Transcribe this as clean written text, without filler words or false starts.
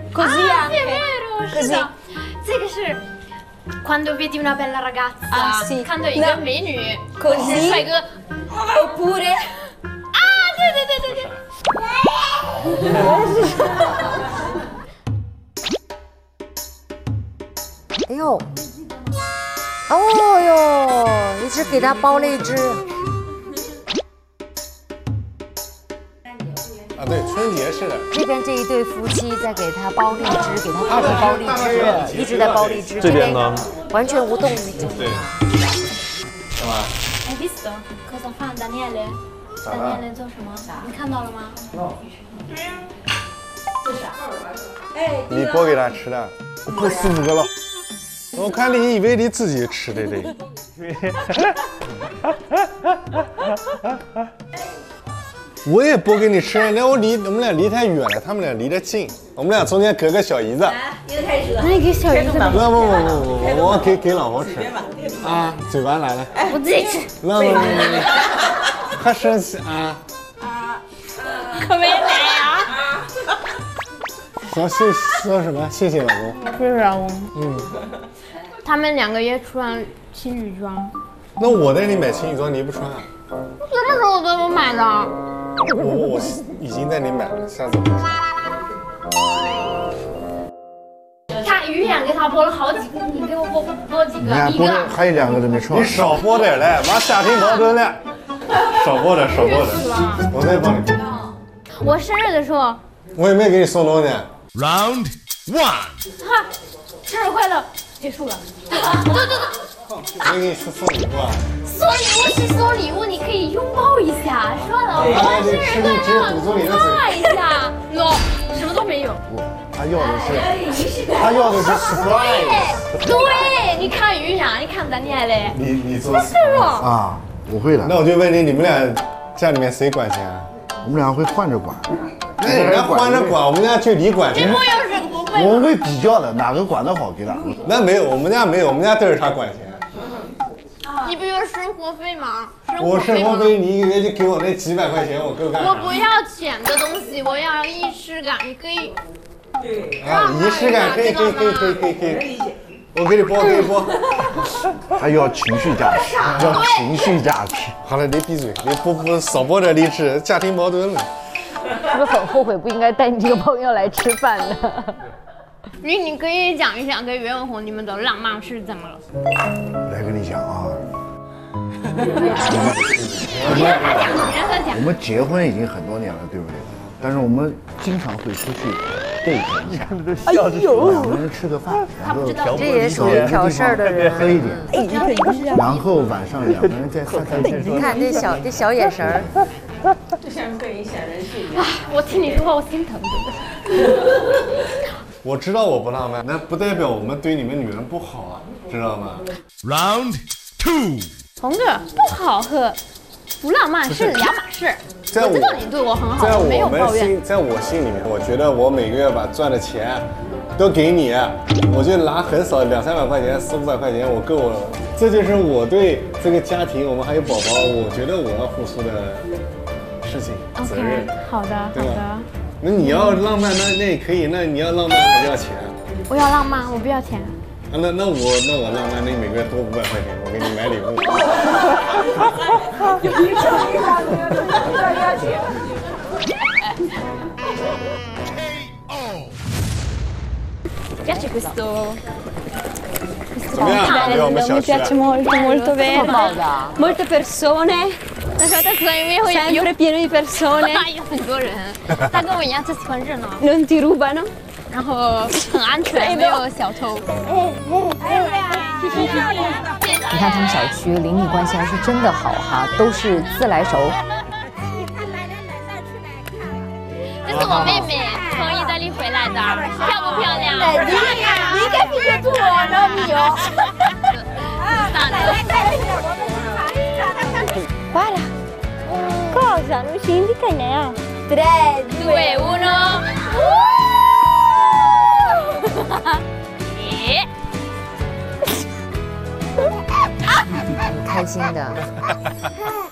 Così anche. Sì, è vero, Così. 这个是 quando vedi una bella ragazza， 啊，sì， 看到一个美女， così， 帅哥 oppure 啊，对。 哎呦，哦哟，一直给他包了一只。 啊，对，春节是的。 这边这一对夫妻在给他包荔枝，给他太太包荔枝，一直在包荔枝。 这边呢， 完全无动于衷。 对，干嘛？ Hai visto cosa fa Daniele？ Daniele 做什么？你看到了吗？ 你剥给他吃的，我快4、5个了。我看你以为你自己吃的嘞。我也剥给你吃，那我们俩离太远了，他们俩离得近，我们俩中间隔个小姨子。 那你给小姨子吧。 不，我给老婆吃。啊，嘴巴来了。 我自己吃。 不，他生气啊。 可没来啊。 说什么？谢谢老公。 谢谢老公。他们2个月穿情侣装。 那我带你买情侣装，你不穿啊？ 什么时候给我买的？ 我已经带你买了，下次不穿。 看鱼眼给他剥了好几个，你给我剥几个？ 你看， 一个。 还有2个都没吃完。 你少剥点来，妈家庭矛盾了。少剥点，我再帮你剥。 我生日的时候， 我也没给你送东西。 Round 1。 哈，生日快乐，结束了。 没给你送礼物啊？ 送礼物是送礼物，你可以拥抱一下，说老公生日快乐，画一下。no， 什么都没有。 他要的是 surprise。 对，你看鱼啥？你看咱家嘞？ 你做是吗？ 啊，我会的。 那我就问你，你们俩家里面谁管钱啊？ 我们俩会换着管。 那人家换着管，我们家就你管钱。 我要是不会。 我们会比较的，哪个管得好给哪个。 那没有，我们家没有，我们家都是他管钱。 你不有生活费吗？ 我生活费你一个月就给我那几百块钱，我够干啥？ 我不要钱的东西，我要仪式感，你可以。 啊，仪式感可以。我给你剥，可以剥。 还要情绪价值，要情绪价值。 好了，你闭嘴，你不少剥点荔枝，家庭矛盾了。 是不是很后悔不应该带你这个朋友来吃饭的？ 你可以讲一讲跟袁文宏你们的浪漫是怎么了？ 来跟你讲啊， 你让他讲。 我们结婚已经很多年了，对不对？但是我们经常会出去 date 一下， 哎呦， 两个人吃个饭，然后这也属于挑事儿的人。 喝一点，然后晚上2个人再散散心。 你看这小眼神儿， 就像对你显人性一啊样。 我听你说话，我心疼真的。 我知道我不浪漫，那不代表我们对你们女人不好啊，知道吗？ Round 2。 从这不好和不浪漫是两码事。我知道你对我很好，我没有抱怨。 在我心里面，我觉得我每个月把赚的钱都给你，我就拿很少200-300块钱、400-500块钱，我够了。这就是我对这个家庭，我们还有宝宝，我觉得我要付出的事情、责任。 好的， 对吧？那你要浪漫，那也可以。那你要浪漫还要钱？ 我要浪漫，我不要钱。 啊，那我浪漫，那你每个月多500块钱，我给你买礼物。 Piace questo 怎么样？给我们小 Mi 区。 piace molto, molto verde, molte persone, 他说他可能因为会有 sempre pieno di persone, 有很多人，他跟我一样，他喜欢热闹， non ti rubano. 然后很安全，没有小偷。 你看他们小区邻里关系还是真的好哈，都是自来熟。 这是我妹妹从意大利回来的，漂不漂亮？ 你给你个猪呢，你有。 Guarda, cosa? Non ci indica neanche. 3, 2, 1。 开心的。